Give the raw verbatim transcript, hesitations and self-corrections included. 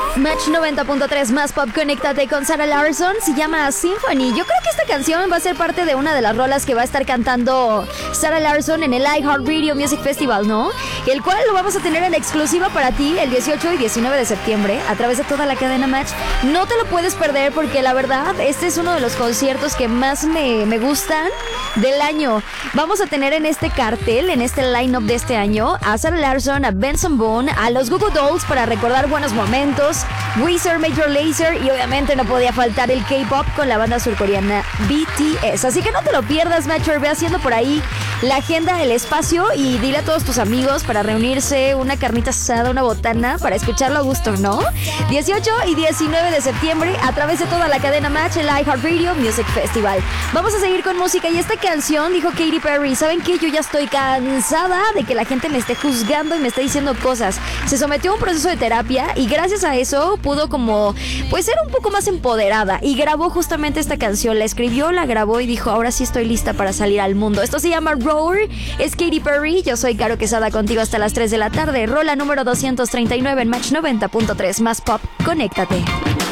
Match noventa punto tres más pop, conéctate con Sarah Larsson. Se llama Symphony. Yo creo que esta canción va a ser parte de una de las rolas que va a estar cantando Sarah Larsson en el iHeartRadio Music Festival, ¿no? El cual lo vamos a tener en exclusiva para ti el dieciocho y diecinueve de septiembre a través de toda la cadena Match. No te lo puedes perder porque la verdad este es uno de los conciertos que más me, me gustan del año. Vamos a tener en este cartel, en este line-up de este año, a Sarah Larsson, a Benson Boone, a los Goo Goo Dolls para recordar buenos momentos, Weezer, Major Lazer y obviamente no podía faltar el K-pop con la banda surcoreana B T S. Así que no te lo pierdas, Matcher. Ve haciendo por ahí la agenda, el espacio y dile a todos tus amigos para reunirse, una carnita asada, una botana, para escucharlo a gusto, ¿no? dieciocho y diecinueve de septiembre a través de toda la cadena Match, el iHeartRadio Music Festival. Vamos a seguir con música y esta canción, dijo Katy Perry, ¿saben qué? Yo ya estoy cansada de que la gente me esté juzgando y me esté diciendo cosas. Se sometió a un proceso de terapia y gracias a eso pudo como, pues, ser un poco más empoderada y grabó justamente esta canción. La escribió, la grabó y dijo, ahora sí estoy lista para salir al mundo. Esto se llama Roar, es Katy Perry. Yo soy Caro Quesada contigo hasta las tres de la tarde. Rola número doscientos treinta y nueve en Match noventa punto tres más pop. Conéctate.